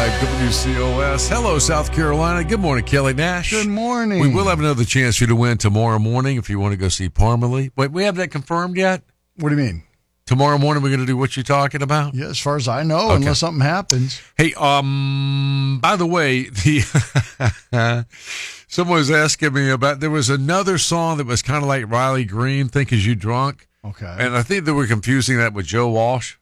WCOS. Hello, South Carolina. Good morning, Kelly Nash. Good morning. We will have another chance for you to win tomorrow morning if you want to go see Parmalee. Wait, we have that confirmed yet? What do you mean? Tomorrow morning we're going to do what you're talking about? Yeah, as far as I know, unless something happens. Hey, by the way, someone was asking me about, there was another song that was kind of like Riley Green, Think As You Drunk. Okay. And I think that we're confusing that with Joe Walsh.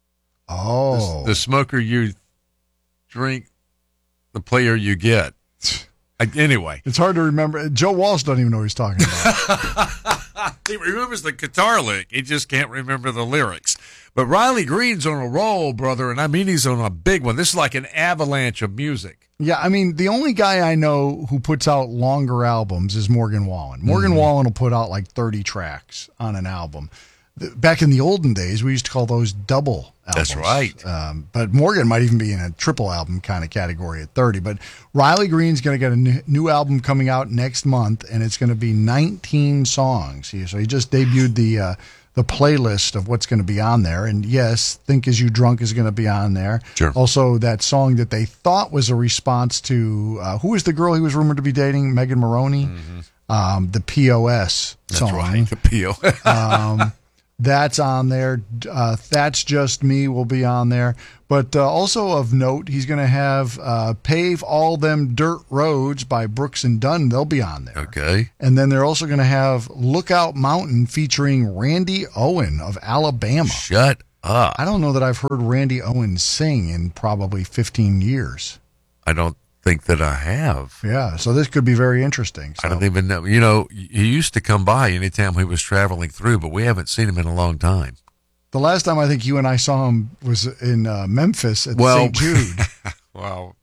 Oh. The smoker you drink, the player you get. Anyway. It's hard to remember. Joe Walsh doesn't even know what he's talking about. He remembers the guitar lick. He just can't remember the lyrics. But Riley Green's on a roll, brother, and I mean he's on a big one. This is like an avalanche of music. Yeah, I mean, the only guy I know who puts out longer albums is Morgan Wallen. Morgan Wallen will put out like 30 tracks on an album. Back in the olden days, we used to call those double albums. That's right. But Morgan might even be in a triple album kind of category at 30. But Riley Green's going to get a new album coming out next month, and it's going to be 19 songs. So he just debuted the playlist of what's going to be on there. And yes, Think As You Drunk is going to be on there. Sure. Also, that song that they thought was a response to, who was the girl he was rumored to be dating? Megan Maroney? Mm-hmm. The POS song. That's right, the POS. That's on there. That's Just Me will be on there. But also of note, he's going to have Pave All Them Dirt Roads by Brooks and Dunn. They'll be on there. Okay. And then they're also going to have Lookout Mountain featuring Randy Owen of Alabama. Shut up. I don't know that I've heard Randy Owen sing in probably 15 years. I don't think that I have. Yeah, so this could be very interesting. So. I don't even know. You know, he used to come by anytime he was traveling through, but we haven't seen him in a long time. The last time I think you and I saw him was in Memphis at St. Jude. Well,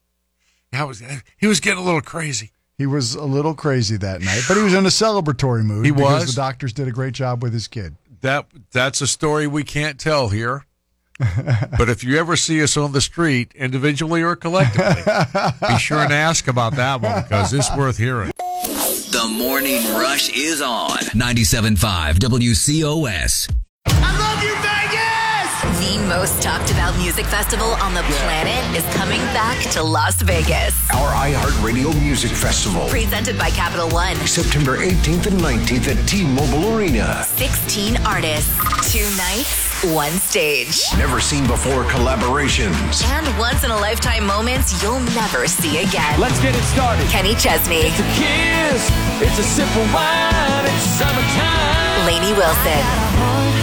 he was getting a little crazy. He was a little crazy that night, but he was in a celebratory mood. He because was. The doctors did a great job with his kid. That's a story we can't tell here. But if you ever see us on the street, individually or collectively, be sure and ask about that one because it's worth hearing. The Morning Rush is on 97.5 WCOS. I love you, Vegas! The most talked about music festival on the planet is coming back to Las Vegas. Our iHeartRadio Music Festival. Presented by Capital One. September 18th and 19th at T-Mobile Arena. 16 artists, 2 nights, 1 stage. Never seen before collaborations. And once-in-a-lifetime moments you'll never see again. Let's get it started. Kenny Chesney. It's a kiss. It's a sip of wine. It's summertime. Lainey Wilson.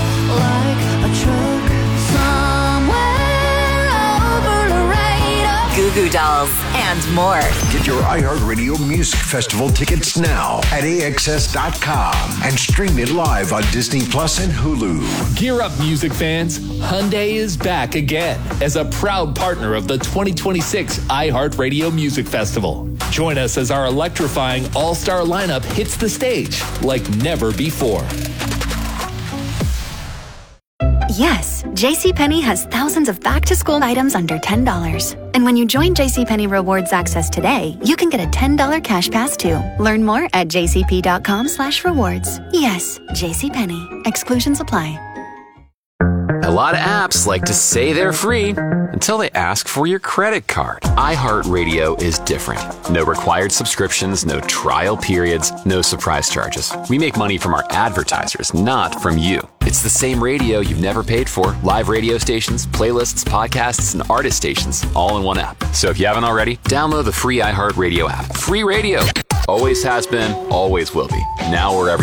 Goo Goo Dolls, and more. Get your iHeartRadio Music Festival tickets now at AXS.com and stream it live on Disney Plus and Hulu. Gear up, music fans. Hyundai is back again as a proud partner of the 2026 iHeartRadio Music Festival. Join us as our electrifying all-star lineup hits the stage like never before. Yes, JCPenney has thousands of back-to-school items under $10. And when you join JCPenney Rewards Access today, you can get a $10 cash pass too. Learn more at jcp.com/rewards. Yes, JCPenney. Exclusions apply. A lot of apps like to say they're free until they ask for your credit card. iHeartRadio is different. No required subscriptions, no trial periods, no surprise charges. We make money from our advertisers, not from you. It's the same radio you've never paid for. Live radio stations, playlists, podcasts, and artist stations, all in one app. So if you haven't already, download the free iHeartRadio app. Free radio. Always has been, always will be. Now wherever